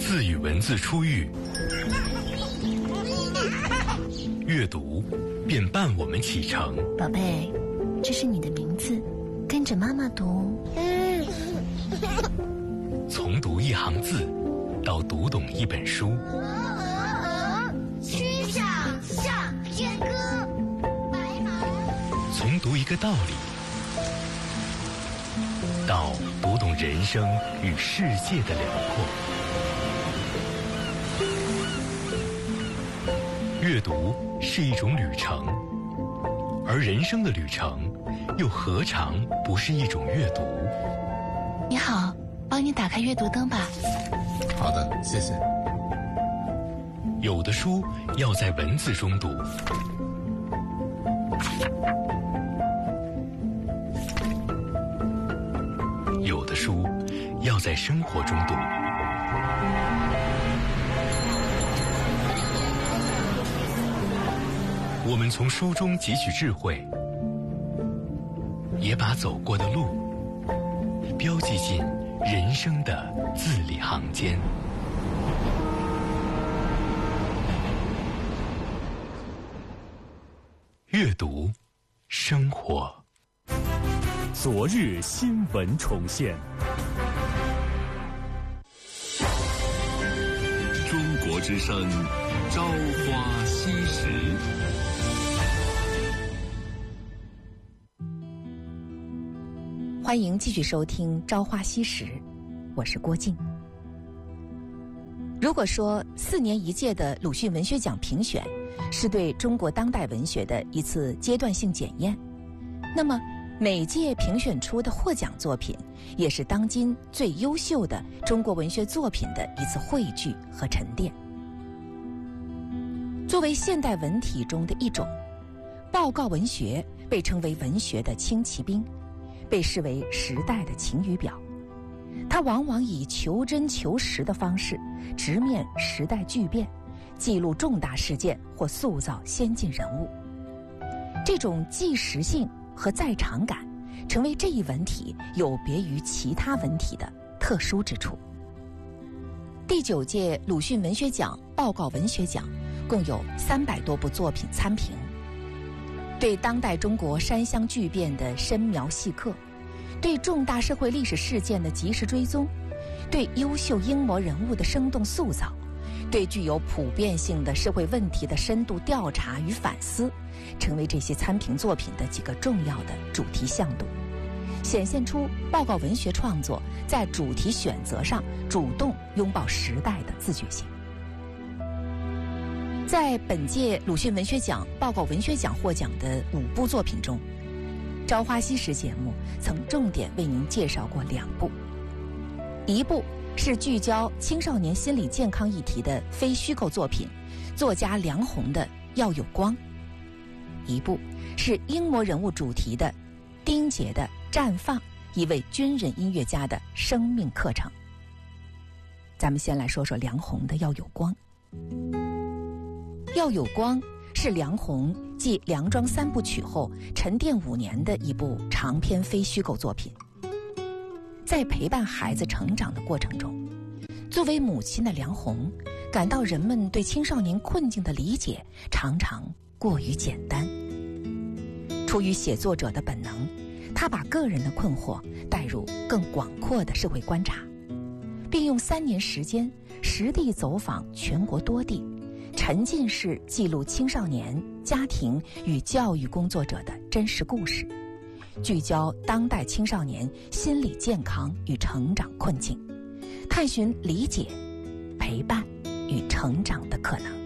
自与文字初遇，阅读便伴我们启程。 宝贝，这是你的名字，跟着妈妈读。 从读一行字到读懂一本书， 曲项向天歌，白马。 从读一个道理到读懂人生与世界的辽阔。阅读是一种旅程，而人生的旅程又何尝不是一种阅读？ 你好，帮你打开阅读灯吧。 好的，谢谢。 有的书要在文字中读，有的书要在生活中读。我们从书中汲取智慧，也把走过的路标记进人生的字里行间。阅读，生活。 昨日新闻重现。 中国之声，朝花夕拾。 欢迎继续收听《朝花夕拾》，我是郭静。如果说4年一届的鲁迅文学奖评选是对中国当代文学的一次阶段性检验，那么每届评选出的获奖作品也是当今最优秀的中国文学作品的一次汇聚和沉淀。作为现代文体中的一种，报告文学被称为文学的轻骑兵，被视为时代的晴雨表。它往往以求真求实的方式直面时代巨变，记录重大事件或塑造先进人物。这种即时性和在场感成为这一文体有别于其他文体的特殊之处。第9届鲁迅文学奖报告文学奖共有300多部作品参评，对当代中国山乡巨变的深描细刻，对重大社会历史事件的及时追踪，对优秀英模人物的生动塑造，对具有普遍性的社会问题的深度调查与反思，成为这些参评作品的几个重要的主题向度，显现出报告文学创作在主题选择上主动拥抱时代的自觉性。在本届鲁迅文学奖报告文学奖获奖的5部作品中，朝花夕拾节目曾重点为您介绍过2部，一部是聚焦青少年心理健康议题的非虚构作品，作家梁鸿的《要有光》，一部是英模人物主题的丁杰的《绽放》，一位军人音乐家的生命课程。咱们先来说说梁鸿的《要有光》。《要有光》是梁鸿继《梁庄3部曲》后沉淀5年的一部长篇非虚构作品。在陪伴孩子成长的过程中，作为母亲的梁鸿感到人们对青少年困境的理解常常过于简单。出于写作者的本能，他把个人的困惑带入更广阔的社会观察，并用3年时间实地走访全国多地，沉浸式记录青少年、家庭与教育工作者的真实故事，聚焦当代青少年心理健康与成长困境，探寻理解、陪伴与成长的可能。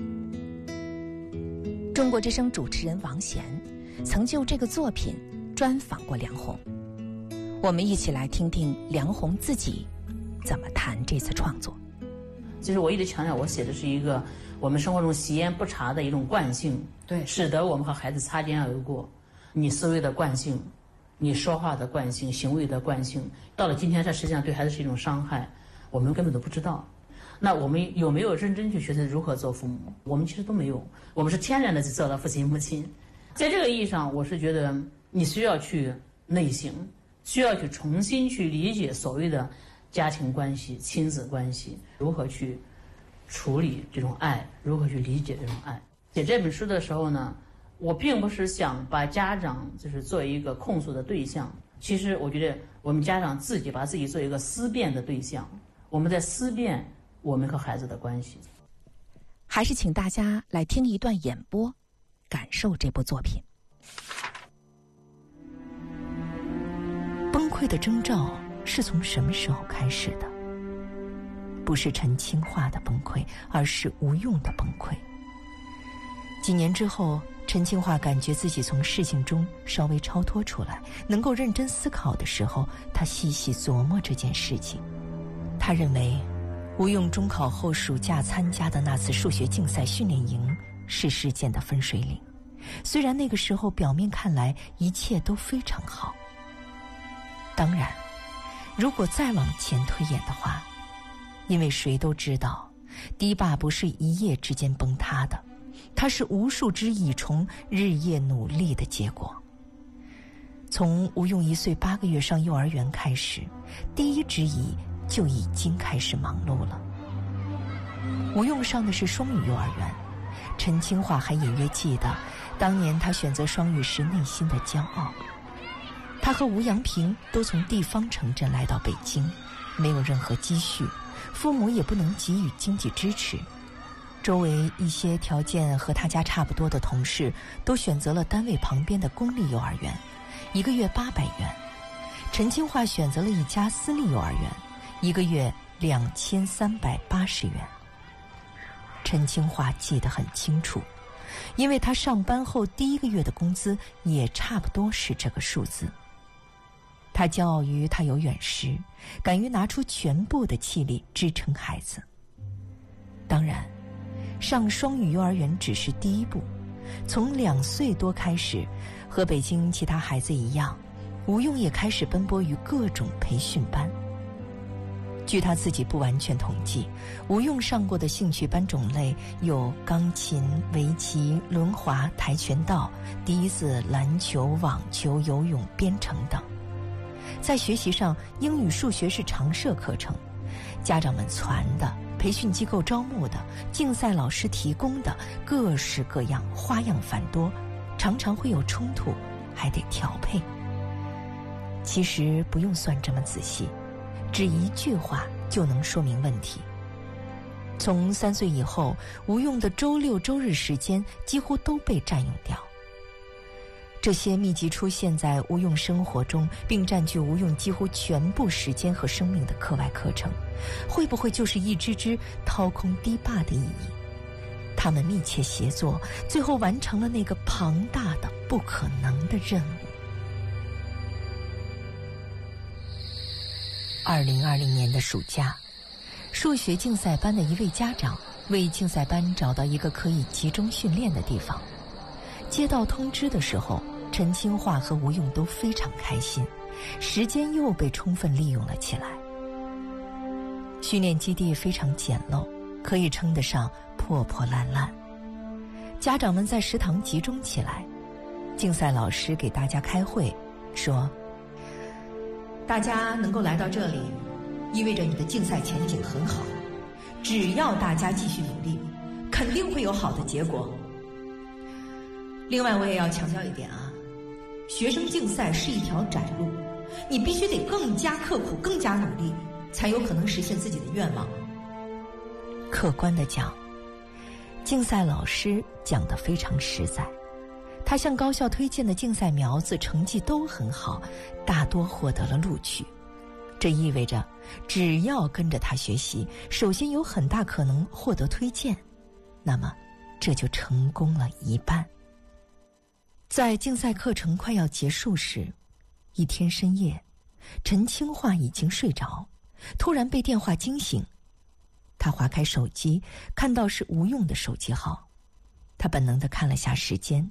中国之声主持人王贤曾就这个作品专访过梁鸿，我们一起来听听梁鸿自己怎么谈这次创作。 其实我一直强调，我写的是一个我们生活中习烟不查的一种惯性， 对， 使得我们和孩子擦肩而过。你思维的惯性，你说话的惯性，行为的惯性，到了今天，它实际上对孩子是一种伤害，我们根本都不知道。那我们有没有认真去学习如何做父母？我们其实都没有，我们是天然的去做到父亲母亲。在这个意义上，我是觉得你需要去内省，需要去重新去理解所谓的家庭关系、亲子关系，如何去处理这种爱，如何去理解这种爱。写这本书的时候呢，我并不是想把家长就是做一个控诉的对象，其实我觉得我们家长自己把自己做一个思辨的对象，我们在思辨我们和孩子的关系。 还是请大家来听一段演播，感受这部作品。 崩溃的征兆是从什么时候开始的？不是陈清化的崩溃，而是吴用的崩溃。几年之后，陈清化感觉自己从事情中稍微超脱出来，能够认真思考的时候，他细细琢磨这件事情。他认为吴用中考后暑假参加的那次数学竞赛训练营是事件的分水岭，虽然那个时候表面看来一切都非常好。当然，如果再往前推演的话，因为谁都知道堤坝不是一夜之间崩塌的，它是无数只蚁虫日夜努力的结果。从吴用1岁8个月上幼儿园开始，第一只蚁就已经开始忙碌了。吴用上的是双语幼儿园，陈清化还隐约记得当年他选择双语时内心的骄傲。他和吴阳平都从地方城镇来到北京，没有任何积蓄，父母也不能给予经济支持。周围一些条件和他家差不多的同事都选择了单位旁边的公立幼儿园，1个月800元。陈清化选择了一家私立幼儿园，1个月2380元。陈清化记得很清楚，因为他上班后第1个月的工资也差不多是这个数字。他骄傲于他有远识，敢于拿出全部的气力支撑孩子。当然，上双语幼儿园只是第一步，从2岁多开始，和北京其他孩子一样，吴用也开始奔波于各种培训班。据他自己不完全统计，吴用上过的兴趣班种类有钢琴、围棋、轮滑、跆拳道、笛子、篮球、网球、游泳、编程等。在学习上，英语、数学是常设课程，家长们传的、培训机构招募的、竞赛老师提供的，各式各样，花样繁多，常常会有冲突，还得调配。其实不用算这么仔细，只一句话就能说明问题。从3岁以后，吴用的周6、周日时间几乎都被占用掉。这些密集出现在吴用生活中，并占据吴用几乎全部时间和生命的课外课程，会不会就是一只只掏空堤坝的意义？他们密切协作，最后完成了那个庞大的不可能的任务。2020年的暑假，数学竞赛班的一位家长为竞赛班找到一个可以集中训练的地方。接到通知的时候，陈清化和吴用都非常开心，时间又被充分利用了起来。训练基地非常简陋，可以称得上破破烂烂。家长们在食堂集中起来，竞赛老师给大家开会，说：大家能够来到这里，意味着你的竞赛前景很好，只要大家继续努力，肯定会有好的结果。另外，我也要强调一点啊，学生竞赛是一条窄路，你必须得更加刻苦、更加努力，才有可能实现自己的愿望。客观地讲，竞赛老师讲得非常实在，他向高校推荐的竞赛苗子成绩都很好，大多获得了录取。这意味着，只要跟着他学习，首先有很大可能获得推荐，那么这就成功了一半。在竞赛课程快要结束时，一天深夜，陈清化已经睡着，突然被电话惊醒。他划开手机，看到是吴用的手机号，他本能地看了下时间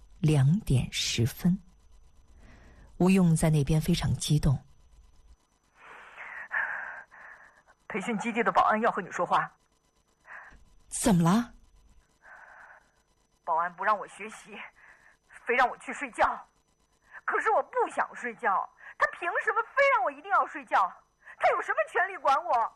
，2点10分。吴用在那边非常激动： 培训基地的保安要和你说话。 怎么了？ 保安不让我学习，非让我去睡觉。可是我不想睡觉，他凭什么非让我一定要睡觉？ 他有什么权利管我？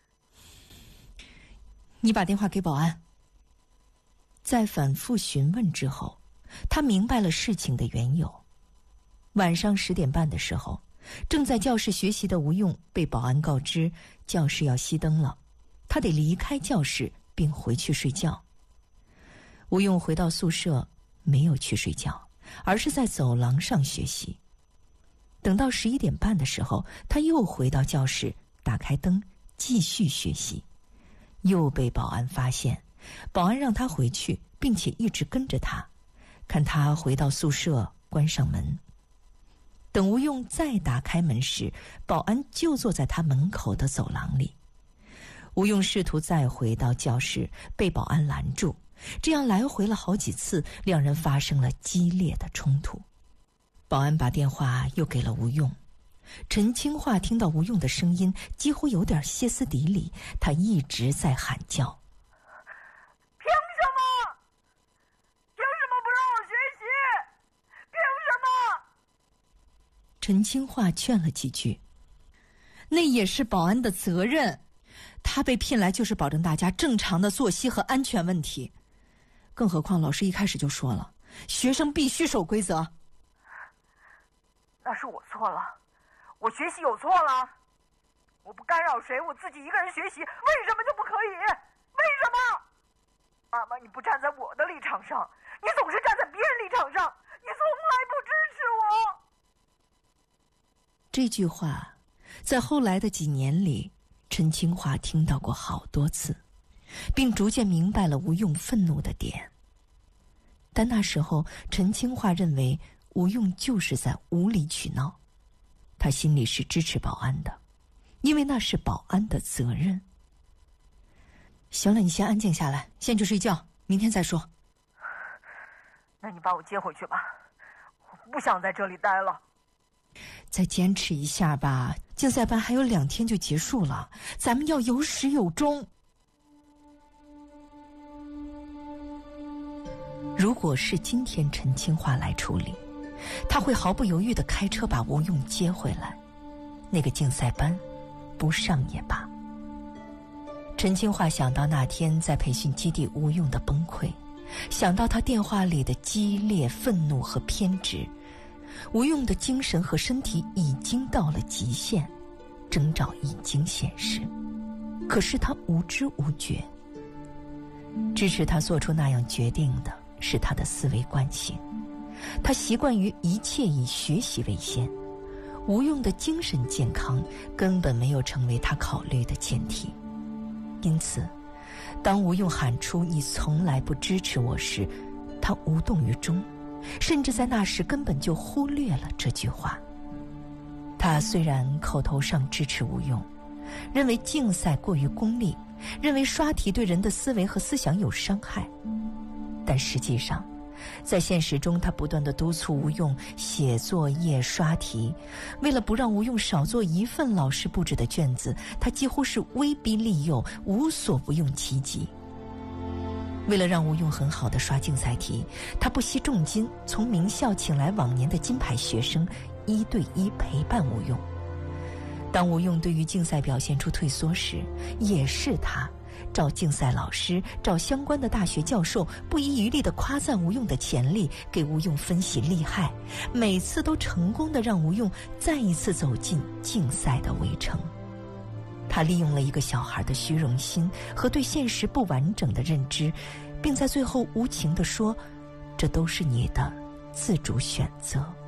你把电话给保安。在反复询问之后，他明白了事情的缘由。晚上10点半的时候，正在教室学习的吴用被保安告知教室要熄灯了，他得离开教室并回去睡觉。吴用回到宿舍，没有去睡觉，而是在走廊上学习。等到11点半的时候，他又回到教室，打开灯继续学习，又被保安发现。保安让他回去，并且一直跟着他，看他回到宿舍关上门。等吴用再打开门时，保安就坐在他门口的走廊里。吴用试图再回到教室，被保安拦住，这样来回了好几次，两人发生了激烈的冲突。保安把电话又给了吴用。陈清化听到吴用的声音，几乎有点歇斯底里，他一直在喊叫： 凭什么？凭什么不让我学习？凭什么？ 陈清化劝了几句：那也是保安的责任，他被聘来就是保证大家正常的作息和安全问题。更何况老师一开始就说了，学生必须守规则。 那是我错了，我学习有错了，我不干扰谁，我自己一个人学习，为什么就不可以？为什么？妈妈，你不站在我的立场上，你总是站在别人立场上，你从来不支持我。 这句话在后来的几年里，陈清化听到过好多次，并逐渐明白了吴用愤怒的点。但那时候陈清化认为吴用就是在无理取闹，他心里是支持保安的，因为那是保安的责任。行了，你先安静下来，先去睡觉，明天再说。 那你把我接回去吧，我不想在这里待了。 再坚持一下吧，竞赛班还有2天就结束了，咱们要有始有终。如果是今天陈清化来处理，他会毫不犹豫地开车把吴用接回来，那个竞赛班不上也罢。陈清化想到那天在培训基地吴用的崩溃，想到他电话里的激烈愤怒和偏执，吴用的精神和身体已经到了极限，征兆已经显示，可是他无知无觉。支持他做出那样决定的是他的思维惯性，他习惯于一切以学习为先，吴用的精神健康根本没有成为他考虑的前提。因此当吴用喊出你从来不支持我时，他无动于衷，甚至在那时根本就忽略了这句话。他虽然口头上支持吴用，认为竞赛过于功利，认为刷题对人的思维和思想有伤害，但实际上在现实中他不断地督促吴用写作业刷题，为了不让吴用少做一份老师布置的卷子，他几乎是威逼利诱，无所不用其极。为了让吴用很好地刷竞赛题，他不惜重金从名校请来往年的金牌学生1对1陪伴吴用。当吴用对于竞赛表现出退缩时，也是他找竞赛老师，找相关的大学教授，不遗余力地夸赞吴用的潜力，给吴用分析利害，每次都成功地让吴用再一次走进竞赛的围城。他利用了一个小孩的虚荣心和对现实不完整的认知，并在最后无情地说，这都是你的自主选择。